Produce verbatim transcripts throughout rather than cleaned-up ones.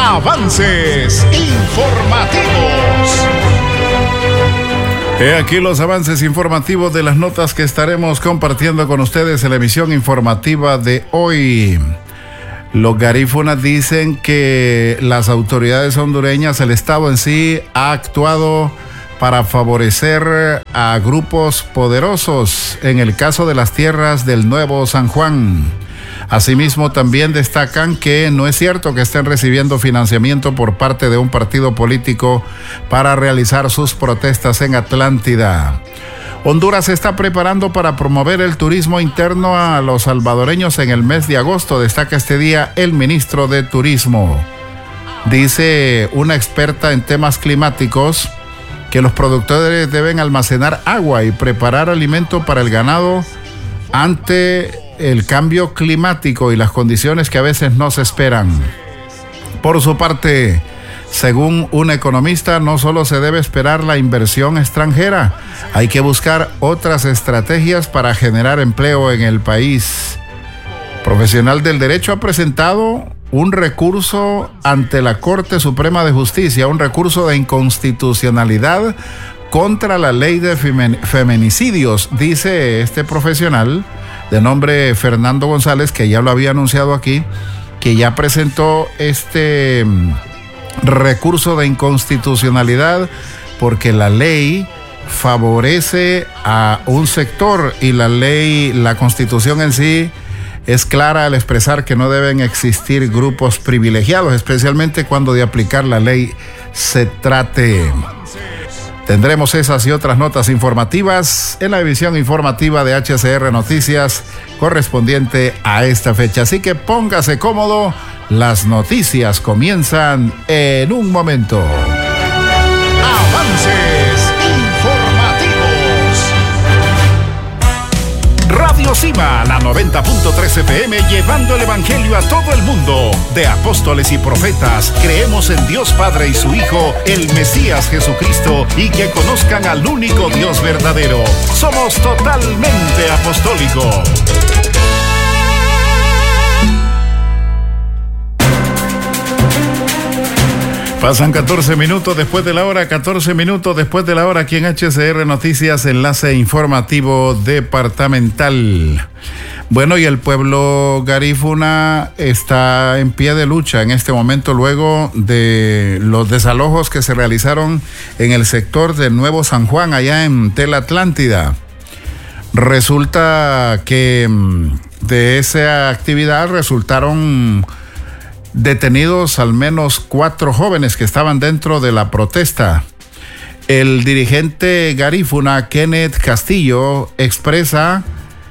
Avances informativos. He aquí los avances informativos de las notas que estaremos compartiendo con ustedes en la emisión informativa de hoy. Los garífunas dicen que las autoridades hondureñas, el Estado en sí, ha actuado para favorecer a grupos poderosos en el caso de las tierras del Nuevo San Juan. Asimismo, también destacan que no es cierto que estén recibiendo financiamiento por parte de un partido político para realizar sus protestas en Atlántida. Honduras se está preparando para promover el turismo interno a los salvadoreños en el mes de agosto, destaca este día el ministro de Turismo. Dice una experta en temas climáticos que los productores deben almacenar agua y preparar alimento para el ganado ante el cambio climático y las condiciones que a veces no se esperan. Por su parte, según un economista, no solo se debe esperar la inversión extranjera, hay que buscar otras estrategias para generar empleo en el país. Profesional del derecho ha presentado un recurso ante la Corte Suprema de Justicia, un recurso de inconstitucionalidad contra la ley de feminicidios, dice este profesional de nombre Fernando González, que ya lo había anunciado aquí, que ya presentó este recurso de inconstitucionalidad porque la ley favorece a un sector y la ley, la Constitución en sí es clara al expresar que no deben existir grupos privilegiados, especialmente cuando de aplicar la ley se trate. Tendremos esas y otras notas informativas en la edición informativa de H C R Noticias correspondiente a esta fecha. Así que póngase cómodo, las noticias comienzan en un momento. Avances informativos. Radio Cima, la noventa punto tres F M, llevando el evangelio a todo el mundo. De apóstoles y profetas, creemos en Dios Padre y su Hijo, el Mesías Jesucristo, y que conozcan al único Dios verdadero. Somos totalmente apostólicos. Pasan catorce minutos después de la hora, catorce minutos después de la hora aquí en H C R Noticias, enlace informativo departamental. Bueno, y el pueblo garífuna está en pie de lucha en este momento luego de los desalojos que se realizaron en el sector del Nuevo San Juan, allá en Tela Atlántida. Resulta que de esa actividad resultaron detenidos al menos cuatro jóvenes que estaban dentro de la protesta. El dirigente garífuna Kenneth Castillo expresa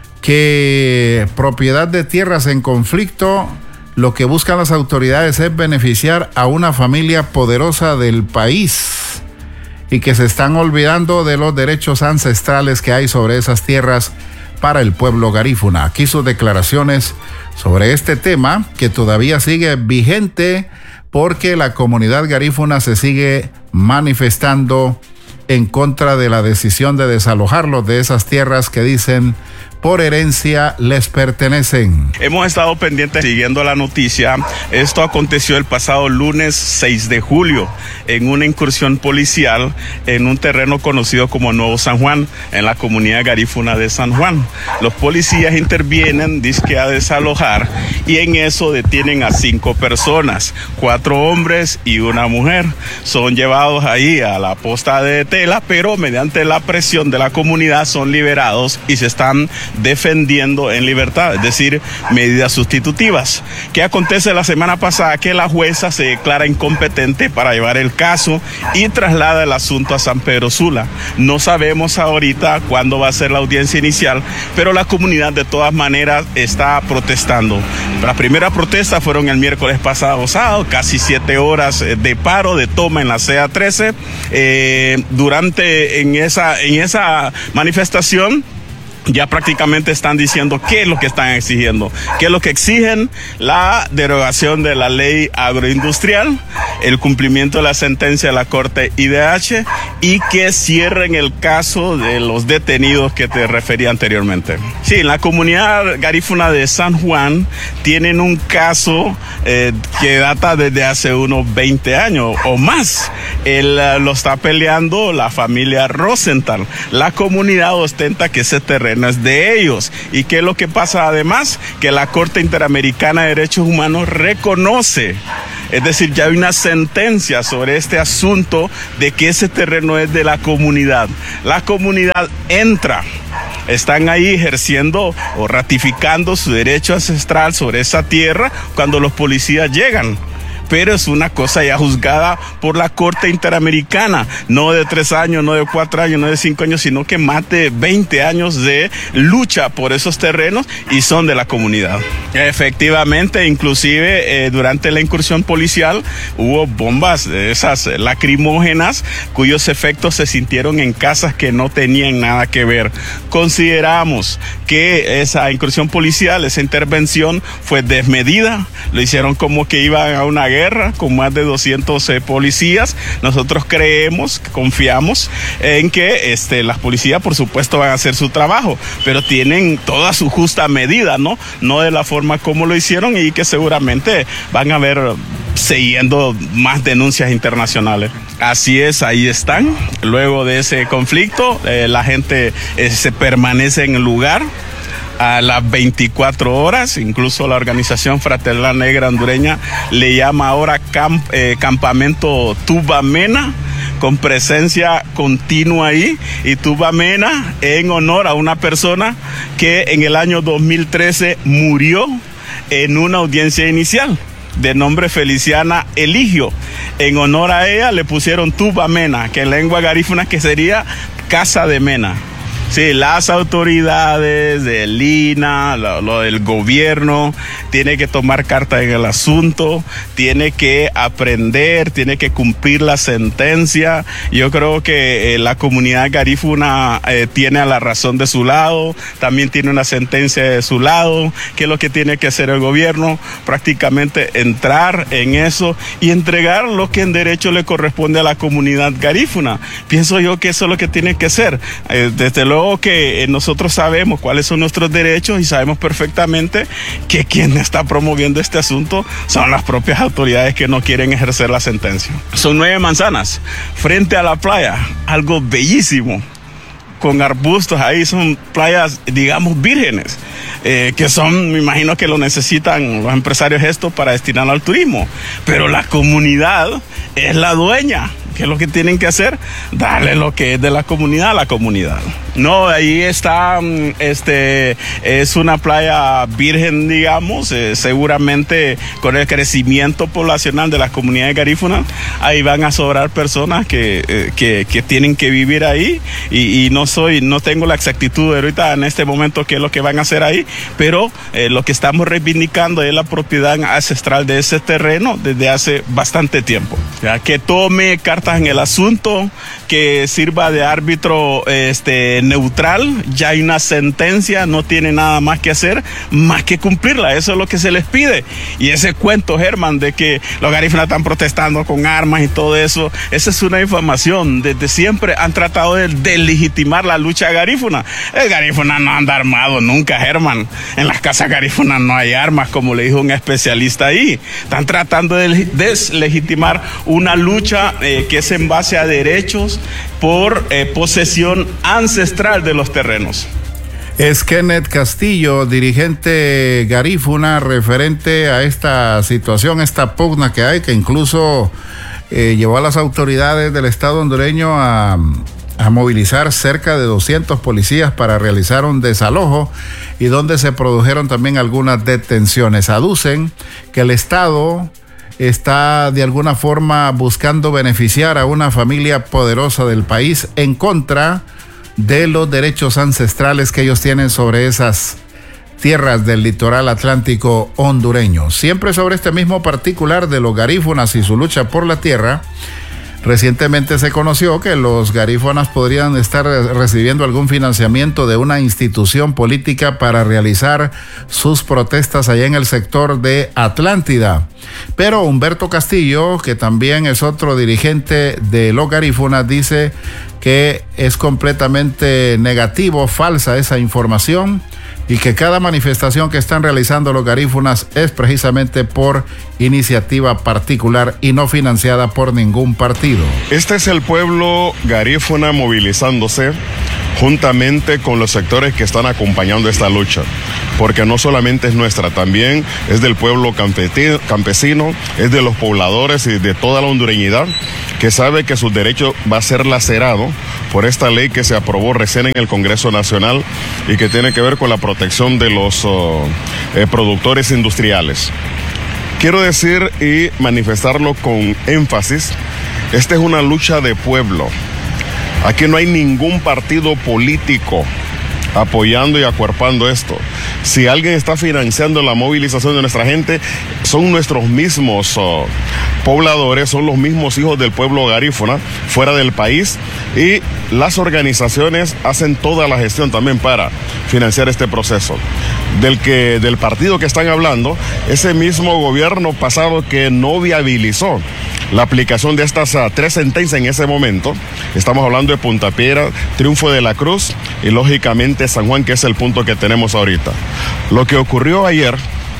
que propiedad de tierras en conflicto, lo que buscan las autoridades es beneficiar a una familia poderosa del país y que se están olvidando de los derechos ancestrales que hay sobre esas tierras para el pueblo garífuna. Aquí sus declaraciones sobre este tema que todavía sigue vigente porque la comunidad garífuna se sigue manifestando en contra de la decisión de desalojarlos de esas tierras que dicen por herencia les pertenecen. Hemos estado pendientes siguiendo la noticia. Esto aconteció el pasado lunes seis de julio en una incursión policial en un terreno conocido como Nuevo San Juan, en la comunidad garífuna de San Juan. Los policías intervienen, dizque a desalojar, y en eso detienen a cinco personas, cuatro hombres y una mujer. Son llevados ahí a la posta de Tela, pero mediante la presión de la comunidad son liberados y se están defendiendo en libertad, es decir, medidas sustitutivas. ¿Qué acontece la semana pasada? Que la jueza se declara incompetente para llevar el caso y traslada el asunto a San Pedro Sula. No sabemos ahorita cuándo va a ser la audiencia inicial, pero la comunidad de todas maneras está protestando. La primera protesta fueron el miércoles pasado, sábado, casi siete horas de paro, de toma en la C A trece. Eh, durante, en esa, en esa manifestación, ya prácticamente están diciendo qué es lo que están exigiendo, qué es lo que exigen: la derogación de la ley agroindustrial, el cumplimiento de la sentencia de la Corte I D H y que cierren el caso de los detenidos que te refería anteriormente. Sí, en la comunidad garífuna de San Juan tienen un caso eh, que data desde hace unos veinte años o más. Él uh, lo está peleando la familia Rosenthal. La comunidad ostenta que ese terreno es de ellos. ¿Y qué es lo que pasa además? Que la Corte Interamericana de Derechos Humanos reconoce, es decir, ya hay una sentencia sobre este asunto de que ese terreno es de la comunidad. La comunidad entra, están ahí ejerciendo o ratificando su derecho ancestral sobre esa tierra cuando los policías llegan. Pero es una cosa ya juzgada por la Corte Interamericana, no de tres años, no de cuatro años, no de cinco años, sino que más de veinte años de lucha por esos terrenos y son de la comunidad. Efectivamente, inclusive eh, durante la incursión policial hubo bombas, esas lacrimógenas, cuyos efectos se sintieron en casas que no tenían nada que ver. Consideramos que esa incursión policial, esa intervención fue desmedida, lo hicieron como que iban a una guerra guerra con más de doscientos eh, policías. Nosotros creemos, confiamos en que este, las policías por supuesto van a hacer su trabajo, pero tienen toda su justa medida, ¿no? No de la forma como lo hicieron y que seguramente van a haber siguiendo más denuncias internacionales. Así es, ahí están. Luego de ese conflicto, eh, la gente eh, se permanece en el lugar a las veinticuatro horas, incluso la organización Fraternidad Negra Hondureña le llama ahora camp, eh, Campamento Tubamena, con presencia continua ahí, y Tubamena en honor a una persona que en el año dos mil trece murió en una audiencia inicial, de nombre Feliciana Eligio. En honor a ella le pusieron Tubamena, que en lengua garífuna que sería Casa de Mena. Sí, las autoridades del I N A, lo, lo del gobierno, tiene que tomar carta en el asunto, tiene que aprender, tiene que cumplir la sentencia. Yo creo que eh, la comunidad garífuna eh, tiene a la razón de su lado, también tiene una sentencia de su lado. ¿Qué es lo que tiene que hacer el gobierno? Prácticamente entrar en eso y entregar lo que en derecho le corresponde a la comunidad garífuna. Pienso yo que eso es lo que tiene que hacer. Eh, desde luego que eh, nosotros sabemos cuáles son nuestros derechos y sabemos perfectamente que quien está promoviendo este asunto son las propias autoridades que no quieren ejercer la sentencia. Son nueve manzanas frente a la playa, algo bellísimo, con arbustos ahí, son playas, digamos, vírgenes, eh, que son, me imagino que lo necesitan los empresarios esto para destinarlo al turismo, pero la comunidad es la dueña. ¿Qué es lo que tienen que hacer? Darle lo que es de la comunidad a la comunidad. No, ahí está, este, es una playa virgen, digamos, eh, seguramente con el crecimiento poblacional de las comunidades garífunas, ahí van a sobrar personas que, eh, que, que tienen que vivir ahí, y, y no soy, no tengo la exactitud de ahorita en este momento qué es lo que van a hacer ahí, pero eh, lo que estamos reivindicando es la propiedad ancestral de ese terreno desde hace bastante tiempo. Ya, que tome cartas en el asunto, que sirva de árbitro este, neutral. Ya hay una sentencia, no tiene nada más que hacer más que cumplirla, eso es lo que se les pide. Y ese cuento, Germán, de que los garífunas están protestando con armas y todo eso, esa es una información. Desde siempre han tratado de deslegitimar la lucha garífuna. El garífuna no anda armado nunca, Germán. En las casas garífunas no hay armas, como le dijo un especialista ahí. Están tratando de deslegitimar una lucha eh, que es en base a derechos por eh, posesión ancestral de los terrenos. Es Kenneth Castillo, dirigente garífuna, referente a esta situación, esta pugna que hay, que incluso eh, llevó a las autoridades del Estado hondureño a, a movilizar cerca de doscientos policías para realizar un desalojo, y donde se produjeron también algunas detenciones. Aducen que el Estado está de alguna forma buscando beneficiar a una familia poderosa del país en contra de los derechos ancestrales que ellos tienen sobre esas tierras del litoral atlántico hondureño. Siempre sobre este mismo particular de los garífunas y su lucha por la tierra, Recientemente se conoció que los garífunas podrían estar recibiendo algún financiamiento de una institución política para realizar sus protestas allá en el sector de Atlántida. Pero Humberto Castillo, que también es otro dirigente de los garífunas, dice que es completamente negativo, falsa esa información, y que cada manifestación que están realizando los garífunas es precisamente por iniciativa particular y no financiada por ningún partido. Este es el pueblo garífuna movilizándose juntamente con los sectores que están acompañando esta lucha, porque no solamente es nuestra, también es del pueblo campesino, es de los pobladores y de toda la hondureñidad, que sabe que su derecho va a ser lacerado por esta ley que se aprobó recién en el Congreso Nacional y que tiene que ver con la protección de los uh, eh, productores industriales. Quiero decir y manifestarlo con énfasis, esta es una lucha de pueblo. Aquí no hay ningún partido político apoyando y acuerpando esto. Si alguien está financiando la movilización de nuestra gente, son nuestros mismos uh, pobladores, son los mismos hijos del pueblo garífuna fuera del país, y las organizaciones hacen toda la gestión también para financiar este proceso. Del, que, del partido que están hablando, ese mismo gobierno pasado que no viabilizó la aplicación de estas uh, tres sentencias en ese momento. Estamos hablando de Punta Piedra, Triunfo de la Cruz y lógicamente San Juan, que es el punto que tenemos ahorita. Lo que ocurrió ayer,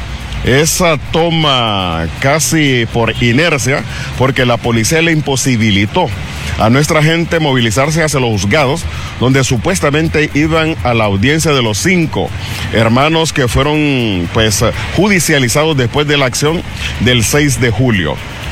esa toma casi por inercia, porque la policía le imposibilitó a nuestra gente movilizarse hacia los juzgados, donde supuestamente iban a la audiencia de los cinco hermanos que fueron pues judicializados después de la acción del seis de julio.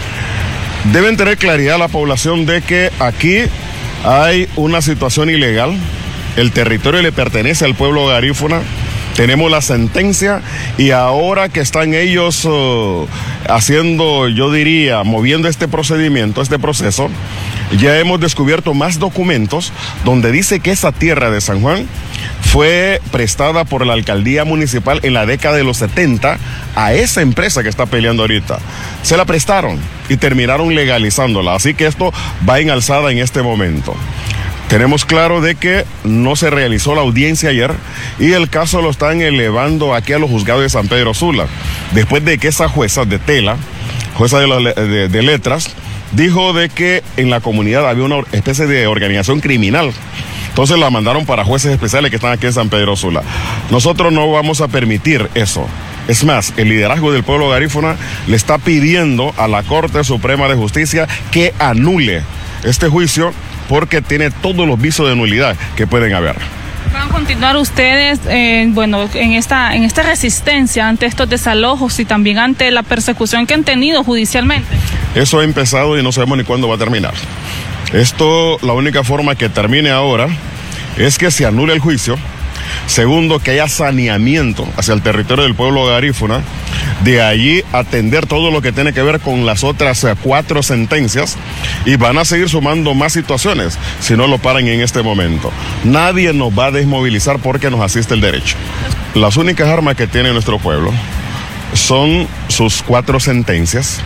Deben tener claridad la población de que aquí hay una situación ilegal, el territorio le pertenece al pueblo garífuna, tenemos la sentencia y ahora que están ellos uh, haciendo, yo diría, moviendo este procedimiento, este proceso, ya hemos descubierto más documentos donde dice que esa tierra de San Juan fue prestada por la alcaldía municipal en la década de los setenta a esa empresa que está peleando ahorita. Se la prestaron y terminaron legalizándola, así que esto va en alzada en este momento. Tenemos claro de que no se realizó la audiencia ayer y el caso lo están elevando aquí a los juzgados de San Pedro Sula, después de que esa jueza de Tela, jueza de, la, de, de letras, dijo de que en la comunidad había una especie de organización criminal. Entonces la mandaron para jueces especiales que están aquí en San Pedro Sula. Nosotros no vamos a permitir eso. Es más, el liderazgo del pueblo garífuna le está pidiendo a la Corte Suprema de Justicia que anule este juicio porque tiene todos los visos de nulidad que pueden haber. ¿Van a continuar ustedes eh, bueno, en esta, en esta resistencia ante estos desalojos y también ante la persecución que han tenido judicialmente? Eso ha empezado y no sabemos ni cuándo va a terminar. Esto, la única forma que termine ahora es que se anule el juicio. Segundo, que haya saneamiento hacia el territorio del pueblo garífuna. De allí atender todo lo que tiene que ver con las otras uh, cuatro sentencias, y van a seguir sumando más situaciones si no lo paran en este momento. Nadie nos va a desmovilizar porque nos asiste el derecho. Las únicas armas que tiene nuestro pueblo son sus cuatro sentencias,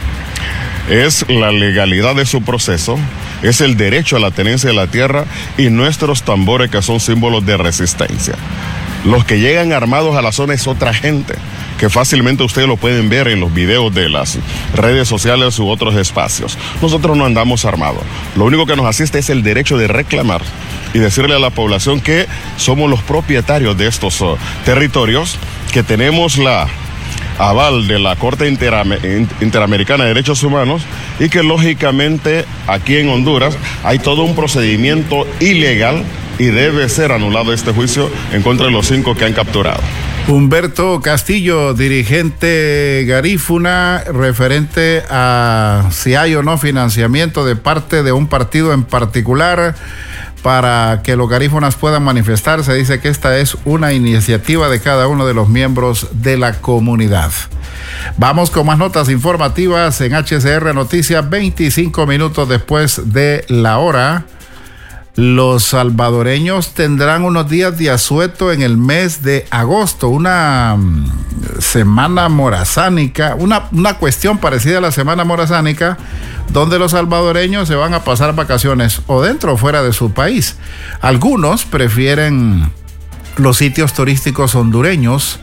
es la legalidad de su proceso, es el derecho a la tenencia de la tierra y nuestros tambores, que son símbolos de resistencia. Los que llegan armados a la zona es otra gente, que fácilmente ustedes lo pueden ver en los videos de las redes sociales u otros espacios. Nosotros no andamos armados. Lo único que nos asiste es el derecho de reclamar y decirle a la población que somos los propietarios de estos uh, territorios, que tenemos la aval de la Corte Interam- Interamericana de Derechos Humanos y que lógicamente aquí en Honduras hay todo un procedimiento ilegal y debe ser anulado este juicio en contra de los cinco que han capturado. Humberto Castillo, dirigente garífuna, referente a si hay o no financiamiento de parte de un partido en particular para que los garífunas puedan manifestarse. Dice que esta es una iniciativa de cada uno de los miembros de la comunidad. Vamos con más notas informativas en H C R Noticias, veinticinco minutos después de la hora. Los salvadoreños tendrán unos días de asueto en el mes de agosto, una um, semana morazánica, una, una cuestión parecida a la semana morazánica, donde los salvadoreños se van a pasar vacaciones o dentro o fuera de su país. Algunos prefieren los sitios turísticos hondureños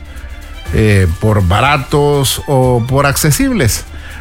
eh, por baratos o por accesibles.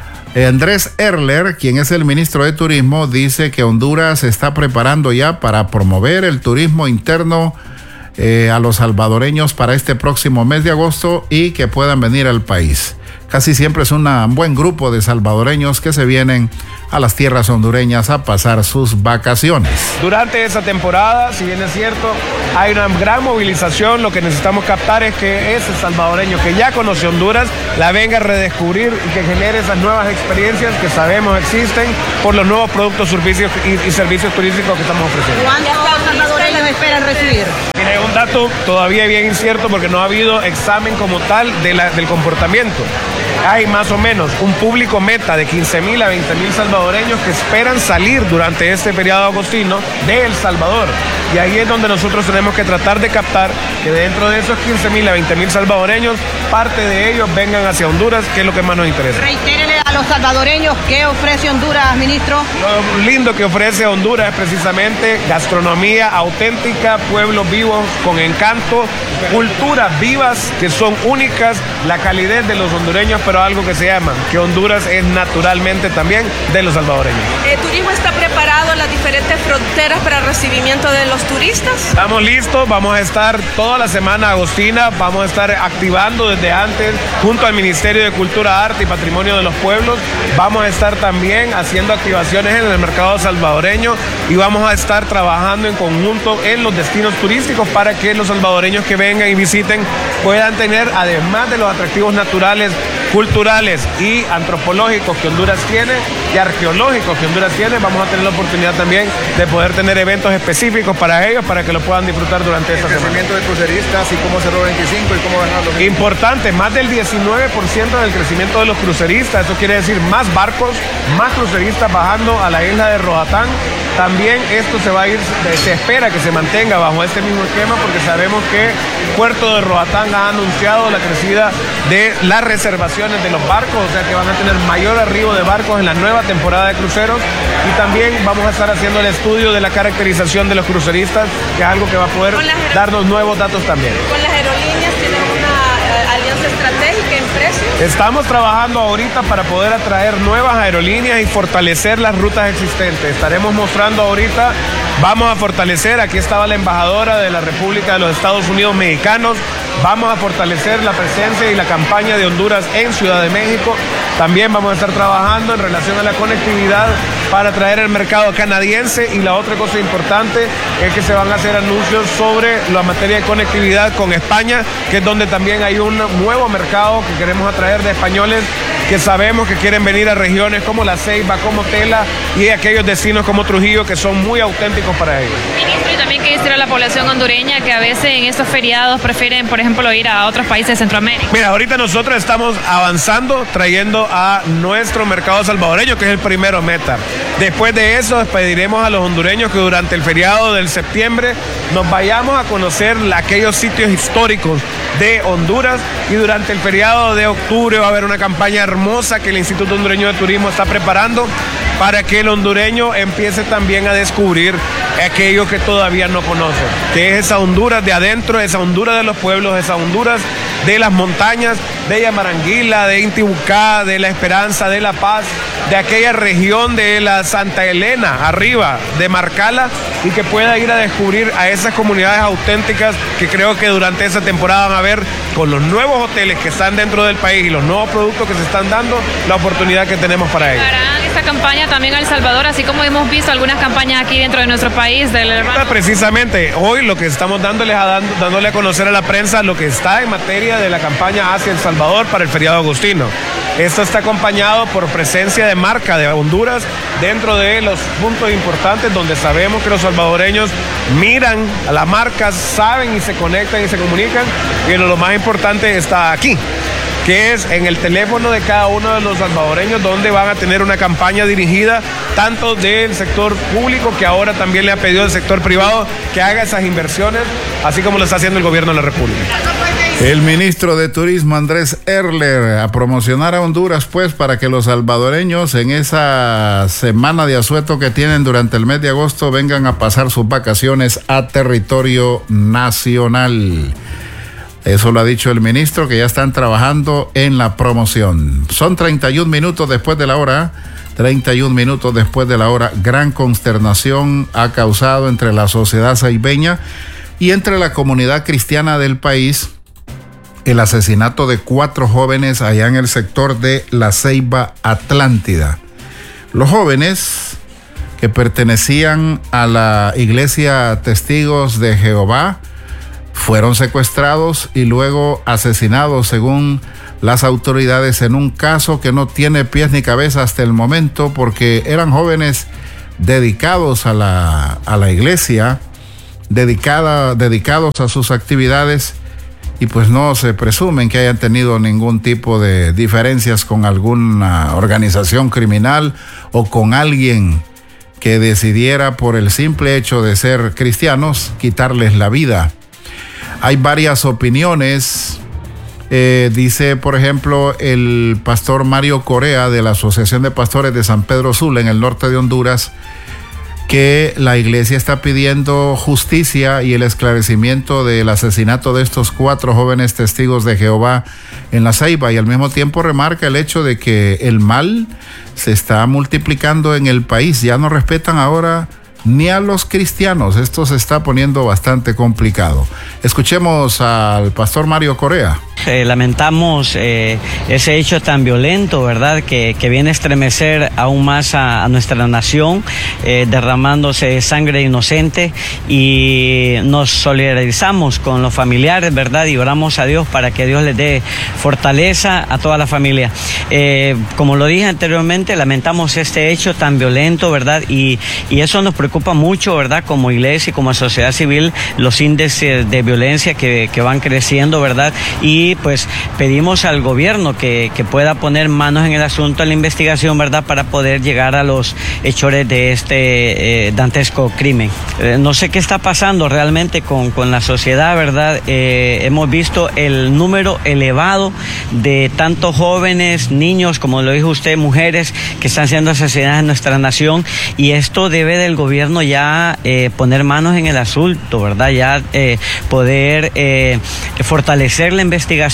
Andrés Erler, quien es el ministro de Turismo, dice que Honduras se está preparando ya para promover el turismo interno eh, a los salvadoreños para este próximo mes de agosto y que puedan venir al país. Casi siempre es un buen grupo de salvadoreños que se vienen a las tierras hondureñas a pasar sus vacaciones. Durante esa temporada, si bien es cierto, hay una gran movilización. Lo que necesitamos captar es que ese salvadoreño que ya conoce Honduras la venga a redescubrir y que genere esas nuevas experiencias que sabemos existen por los nuevos productos, servicios y, y servicios turísticos que estamos ofreciendo. ¿Cuántos salvadoreños esperan recibir? Tiene un dato todavía bien incierto porque no ha habido examen como tal de la, del comportamiento. Hay más o menos un público meta de quince mil a veinte mil salvadoreños que esperan salir durante este periodo agostino de El Salvador. Y ahí es donde nosotros tenemos que tratar de captar que dentro de esos quince mil a veinte mil salvadoreños, parte de ellos vengan hacia Honduras, que es lo que más nos interesa. Reitérele a los salvadoreños qué ofrece Honduras, ministro. Lo lindo que ofrece Honduras es precisamente gastronomía auténtica, pueblos vivos con encanto, culturas vivas que son únicas, la calidez de los hondureños, pero algo que se llama, que Honduras es naturalmente también de los salvadoreños. ¿El turismo está preparado en las diferentes fronteras para el recibimiento de los turistas? Estamos listos, vamos a estar toda la semana agostina, vamos a estar activando desde antes junto al Ministerio de Cultura, Arte y Patrimonio de los Pueblos, vamos a estar también haciendo activaciones en el mercado salvadoreño y vamos a estar trabajando en conjunto en los destinos turísticos para que los salvadoreños que vengan y visiten puedan tener, además de los atractivos naturales, culturales y antropológicos que Honduras tiene y arqueológicos que Honduras tiene, vamos a tener la oportunidad también de poder tener eventos específicos para ellos, para que lo puedan disfrutar durante esta semana. El crecimiento de cruceristas y cómo cerró veinticinco y cómo ganó los... Importante, más del diecinueve por ciento del crecimiento de los cruceristas, eso quiere decir más barcos, más cruceristas bajando a la isla de Roatán. También esto se va a ir, se espera que se mantenga bajo este mismo esquema porque sabemos que Puerto de Roatán ha anunciado la crecida de las reservaciones de los barcos, o sea que van a tener mayor arribo de barcos en la nueva temporada de cruceros y también vamos a estar haciendo el estudio de la caracterización de los cruceristas, que es algo que va a poder darnos nuevos datos también. ¿Con las aerolíneas tienen una eh, alianza estratégica en precios? Estamos trabajando ahorita para poder atraer nuevas aerolíneas y fortalecer las rutas existentes. Estaremos mostrando ahorita, vamos a fortalecer, aquí estaba la embajadora de la República de los Estados Unidos Mexicanos, vamos a fortalecer la presencia y la campaña de Honduras en Ciudad de México. También vamos a estar trabajando en relación a la conectividad para atraer el mercado canadiense y la otra cosa importante es que se van a hacer anuncios sobre la materia de conectividad con España, que es donde también hay un nuevo mercado que queremos atraer de españoles que sabemos que quieren venir a regiones como La Ceiba, como Tela y aquellos destinos como Trujillo que son muy auténticos para ellos. Ministro, y también que decir a la población hondureña que a veces en estos feriados prefieren, por ejemplo, ir a otros países de Centroamérica. Mira, ahorita nosotros estamos avanzando, trayendo a nuestro mercado salvadoreño, que es el primero meta. Después de eso, pediremos a los hondureños que durante el feriado del septiembre nos vayamos a conocer aquellos sitios históricos de Honduras y durante el feriado de octubre va a haber una campaña hermosa que el Instituto Hondureño de Turismo está preparando para que el hondureño empiece también a descubrir aquello que todavía no conoce, que es esa Honduras de adentro, esa Honduras de los pueblos, esa Honduras de las montañas, de Yamaranguila, de Intibucá, de La Esperanza, de La Paz, de aquella región de la Santa Elena, arriba, de Marcala, y que pueda ir a descubrir a esas comunidades auténticas que creo que durante esa temporada van a ver con los nuevos hoteles que están dentro del país y los nuevos productos que se están dando, la oportunidad que tenemos para ellos. Harán esta campaña también a El Salvador, así como hemos visto algunas campañas aquí dentro de nuestro país. Del hermano. Precisamente, hoy lo que estamos dándoles a, dando, dándole a conocer a la prensa lo que está en materia de la campaña hacia El Salvador para el feriado agostino. Esto está acompañado por presencia de marca de Honduras dentro de los puntos importantes donde sabemos que los salvadoreños miran a las marcas, saben y se conectan y se comunican, y lo más importante está aquí. que es en el teléfono de cada uno de los salvadoreños, donde van a tener una campaña dirigida tanto del sector público, que ahora también le ha pedido al sector privado que haga esas inversiones, así como lo está haciendo el gobierno de la República. El ministro de Turismo, Andrés Erler, a promocionar a Honduras, pues, para que los salvadoreños en esa semana de asueto que tienen durante el mes de agosto vengan a pasar sus vacaciones a territorio nacional. Eso lo ha dicho el ministro, que ya están trabajando en la promoción. Son treinta y un minutos después de la hora. treinta y un minutos después de la hora. Gran consternación ha causado entre la sociedad ceibeña y entre la comunidad cristiana del país el asesinato de cuatro jóvenes allá en el sector de La Ceiba Atlántida. Los jóvenes, que pertenecían a la iglesia Testigos de Jehová, fueron secuestrados y luego asesinados según las autoridades en un caso que no tiene pies ni cabeza hasta el momento, porque eran jóvenes dedicados a la, a la iglesia, dedicada, dedicados a sus actividades, y pues no se presumen que hayan tenido ningún tipo de diferencias con alguna organización criminal o con alguien que decidiera, por el simple hecho de ser cristianos, quitarles la vida. Hay varias opiniones. Eh, dice, por ejemplo, el pastor Mario Correa de la Asociación de Pastores de San Pedro Sula en el norte de Honduras, que la iglesia está pidiendo justicia y el esclarecimiento del asesinato de estos cuatro jóvenes testigos de Jehová en La Ceiba, y al mismo tiempo remarca el hecho de que el mal se está multiplicando en el país. Ya no respetan ahora ni a los cristianos. Esto se está poniendo bastante complicado. Escuchemos al pastor Mario Correa. Eh, lamentamos eh, ese hecho tan violento, ¿verdad?, que, que viene a estremecer aún más a, a nuestra nación, eh, derramándose sangre inocente, y nos solidarizamos con los familiares, ¿verdad?, y oramos a Dios para que Dios les dé fortaleza a toda la familia. Eh, como lo dije anteriormente, lamentamos este hecho tan violento, ¿verdad?, y, y eso nos preocupa mucho, ¿verdad?, como iglesia y como sociedad civil, los índices de violencia que, que van creciendo, ¿verdad?, y pues pedimos al gobierno que, que pueda poner manos en el asunto, en la investigación, ¿verdad?, para poder llegar a los hechores de este eh, dantesco crimen. Eh, no sé qué está pasando realmente con, con la sociedad, ¿verdad? Eh, hemos visto el número elevado de tantos jóvenes, niños, como lo dijo usted, mujeres que están siendo asesinadas en nuestra nación, y esto debe del gobierno ya eh, poner manos en el asunto, ¿verdad? Ya eh, poder eh, fortalecer la investigación,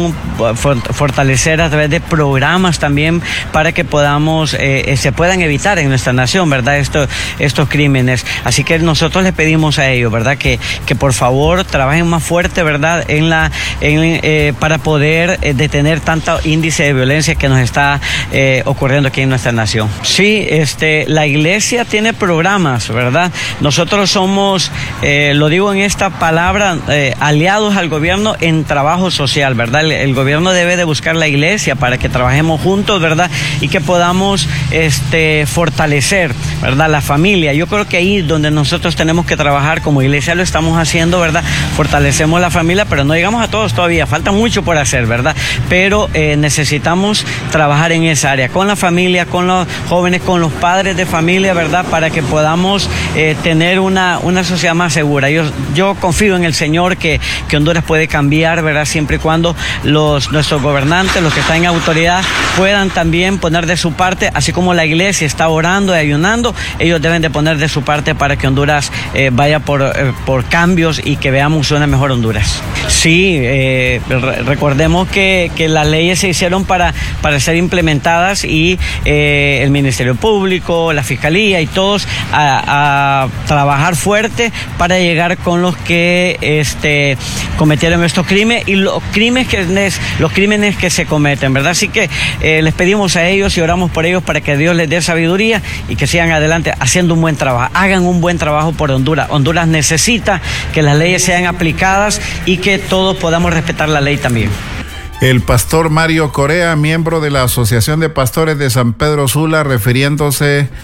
fortalecer a través de programas también para que podamos, eh, se puedan evitar en nuestra nación, ¿verdad?, Esto, estos crímenes. Así que nosotros les pedimos a ellos, ¿verdad?, que, que por favor trabajen más fuerte, ¿verdad?, en la, en, eh, para poder eh, detener tanto índice de violencia que nos está eh, ocurriendo aquí en nuestra nación. Sí, este, la iglesia tiene programas, ¿verdad? Nosotros somos, eh, lo digo en esta palabra, eh, aliados al gobierno en trabajo social, ¿verdad? El, el gobierno debe de buscar la iglesia para que trabajemos juntos, ¿verdad?, y que podamos este, fortalecer, ¿verdad?, la familia. Yo creo que ahí donde nosotros tenemos que trabajar como iglesia lo estamos haciendo, ¿verdad? Fortalecemos la familia, pero no llegamos a todos todavía, falta mucho por hacer, ¿verdad? Pero eh, necesitamos trabajar en esa área, con la familia, con los jóvenes, con los padres de familia, ¿verdad?, para que podamos eh, tener una, una sociedad más segura. Yo, yo confío en el Señor que, que Honduras puede cambiar, ¿verdad?, siempre y cuando los, nuestros gobernantes, los que están en autoridad, puedan también poner de su parte, así como la iglesia está orando y ayunando, ellos deben de poner de su parte para que Honduras eh, vaya por, eh, por cambios y que veamos una mejor Honduras. Sí, eh, re recordemos que, que las leyes se hicieron para, para ser implementadas, y eh, el Ministerio Público, la Fiscalía y todos a, a trabajar fuerte para llegar con los que este, cometieron estos crímenes y los crímenes que, los crímenes que se cometen, ¿verdad? Así que eh, les pedimos a ellos y oramos por ellos para que Dios les dé sabiduría y que sigan adelante haciendo un buen trabajo. Hagan un buen trabajo por Honduras. Honduras necesita que las leyes sean aplicadas y que todos podamos respetar la ley también. El pastor Mario Correa, miembro de la Asociación de Pastores de San Pedro Sula, refiriéndose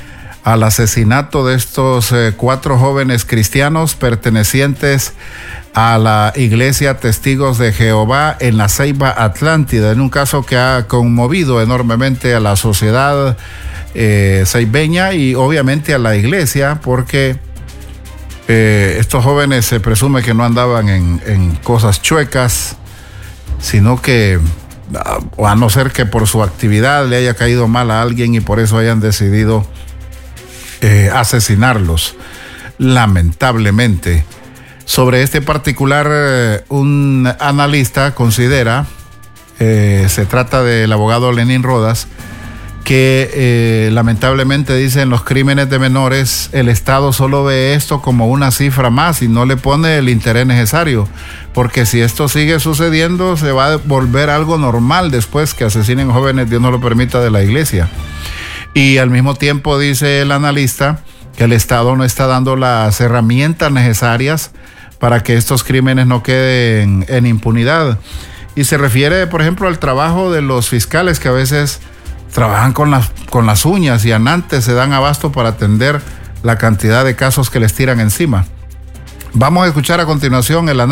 al asesinato de estos eh, cuatro jóvenes cristianos pertenecientes a la Iglesia Testigos de Jehová en la Ceiba Atlántida, en un caso que ha conmovido enormemente a la sociedad eh, ceibeña y obviamente a la iglesia, porque eh, estos jóvenes se presume que no andaban en, en cosas chuecas, sino que, a no ser que por su actividad le haya caído mal a alguien y por eso hayan decidido eh, asesinarlos, lamentablemente. Sobre este particular, eh, un analista considera, eh, se trata del abogado Lenín Rodas, que eh, lamentablemente dicen los crímenes de menores, el Estado solo ve esto como una cifra más y no le pone el interés necesario, porque si esto sigue sucediendo se va a volver algo normal después que asesinen jóvenes, Dios no lo permita, de la iglesia. Y al mismo tiempo dice el analista que el Estado no está dando las herramientas necesarias para que estos crímenes no queden en impunidad. Y se refiere, por ejemplo, al trabajo de los fiscales, que a veces trabajan con las, con las uñas y antes se dan abasto para atender la cantidad de casos que les tiran encima. Vamos a escuchar a continuación el análisis